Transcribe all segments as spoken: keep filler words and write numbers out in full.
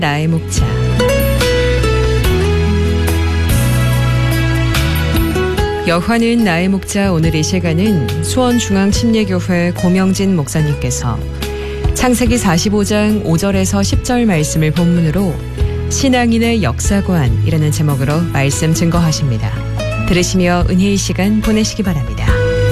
나의 목자. 여호와는 나의 목자. 오늘 이 시간은 수원중앙침례교회 고명진 목사님께서 창세기 사십오 장 오 절에서 십 절 말씀을 본문으로 신앙인의 역사관이라는 제목으로 말씀 증거하십니다. 들으시며 은혜의 시간 보내시기 바랍니다.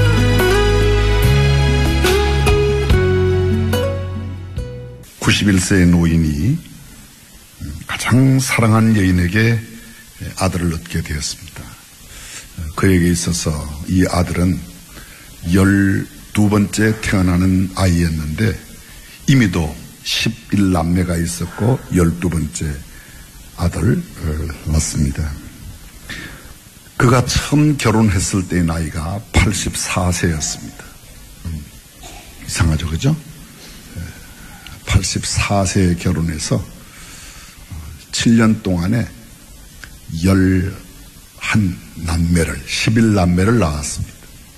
구십일 세의 노인이 가장 사랑하는 여인에게 아들을 얻게 되었습니다. 그에게 있어서 이 아들은 열두 번째 태어나는 아이였는데 이미도 십일 남매가 있었고 열두 번째 아들을 낳았습니다. 그가 처음 결혼했을 때의 나이가 팔십사 세였습니다. 음, 이상하죠, 그죠? 팔십사 세에 결혼해서 칠 년 동안에 열한 남매를, 십일 남매를 낳았습니다.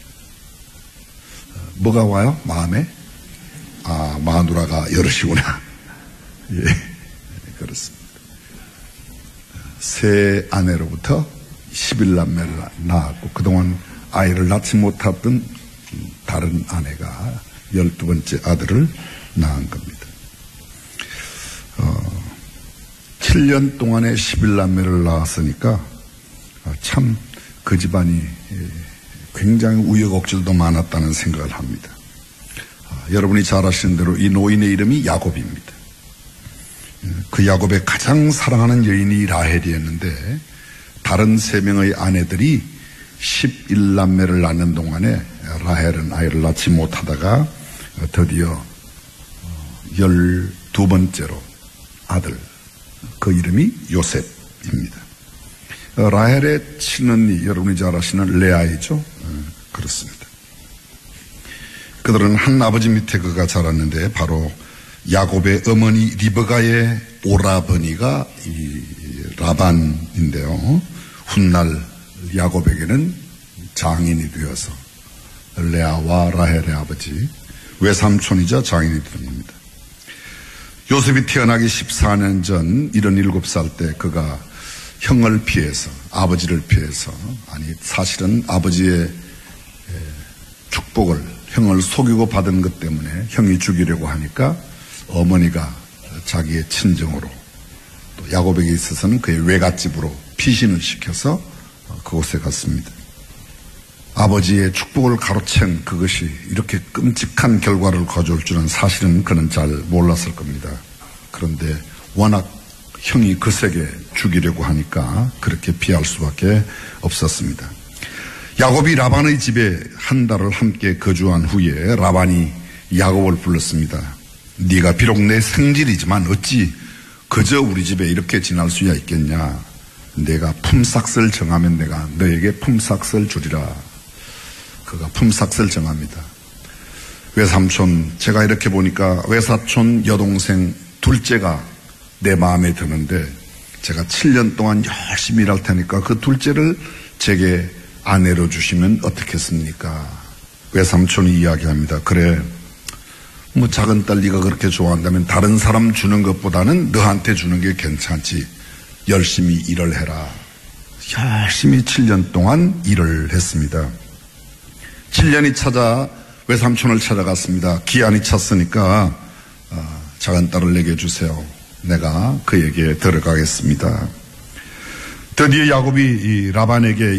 뭐가 와요? 마음에? 아, 마누라가 여럿이구나. 예, 그렇습니다. 새 아내로부터 십일 남매를 낳았고, 그동안 아이를 낳지 못했던 다른 아내가 열두 번째 아들을 낳은 겁니다. 어, 칠 년 동안에 십일 남매를 낳았으니까 참 그 집안이 굉장히 우여곡절도 많았다는 생각을 합니다. 아, 여러분이 잘 아시는 대로 이 노인의 이름이 야곱입니다. 그 야곱의 가장 사랑하는 여인이 라헬이었는데 다른 세 명의 아내들이 십일 남매를 낳는 동안에 라헬은 아이를 낳지 못하다가 드디어 열두 번째로 아들, 그 이름이 요셉입니다. 라헬의 친언니, 여러분이 잘 아시는 레아이죠. 그렇습니다. 그들은 한 아버지 밑에 그가 자랐는데 바로 야곱의 어머니 리브가의 오라버니가 이 라반인데요. 훗날 야곱에게는 장인이 되어서 레아와 라헬의 아버지, 외삼촌이자 장인이 되는 겁니다. 요셉이 태어나기 십사 년 전 일흔일곱 살 때 그가 형을 피해서, 아버지를 피해서, 아니 사실은 아버지의 축복을 형을 속이고 받은 것 때문에 형이 죽이려고 하니까 어머니가 자기의 친정으로, 또 야곱에게 있어서는 그의 외갓집으로 피신을 시켜서 그곳에 갔습니다. 아버지의 축복을 가로챈 그것이 이렇게 끔찍한 결과를 가져올 줄은 사실은 그는 잘 몰랐을 겁니다. 그런데 워낙 형이 거세게 죽이려고 하니까 그렇게 피할 수밖에 없었습니다. 야곱이 라반의 집에 한 달을 함께 거주한 후에 라반이 야곱을 불렀습니다. 네가 비록 내 생질이지만 어찌 그저 우리 집에 이렇게 지날 수야 있겠냐. 내가 품삯을 정하면 내가 너에게 품삯을 주리라. 그가 품삯을 정합니다. 외삼촌, 제가 이렇게 보니까 외사촌 여동생 둘째가 내 마음에 드는데 제가 칠 년 동안 열심히 일할 테니까 그 둘째를 제게 아내로 주시면 어떻겠습니까? 외삼촌이 이야기합니다. 그래, 뭐 작은 딸 네가 그렇게 좋아한다면 다른 사람 주는 것보다는 너한테 주는 게 괜찮지. 열심히 일을 해라. 열심히 칠 년 동안 일을 했습니다. 칠 년이 찾아 외삼촌을 찾아갔습니다. 기한이 찼으니까 어, 작은 딸을 내게 주세요. 내가 그에게 들어가겠습니다. 드디어 야곱이 이 라반에게